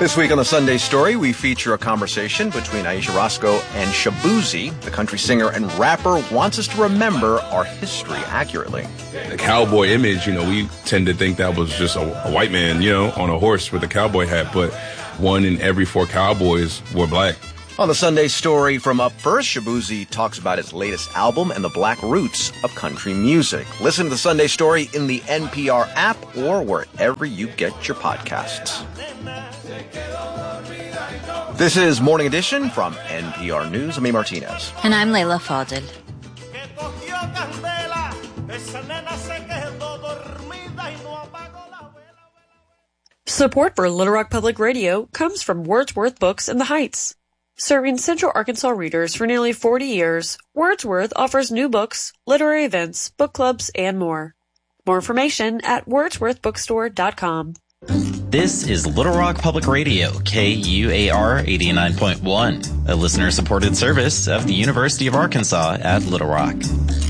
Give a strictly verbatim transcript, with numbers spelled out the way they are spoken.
This week on the Sunday Story, we feature a conversation between Aisha Roscoe and Shaboozey. The country singer and rapper wants us to remember our history accurately. The cowboy image, you know, we tend to think that was just a, a white man, you know, on a horse with a cowboy hat, but one in every four cowboys were black. On the Sunday Story from Up First, Shaboozey talks about his latest album and the black roots of country music. Listen to the Sunday Story in the N P R app or wherever you get your podcasts. This is Morning Edition from N P R News. I'm A. Martinez. And I'm Layla Fadel. Support for Little Rock Public Radio comes from Wordsworth Books in the Heights. Serving Central Arkansas readers for nearly forty years, Wordsworth offers new books, literary events, book clubs, and more. More information at wordsworth bookstore dot com. This is Little Rock Public Radio, K U A R eighty-nine point one, a listener-supported service of the University of Arkansas at Little Rock.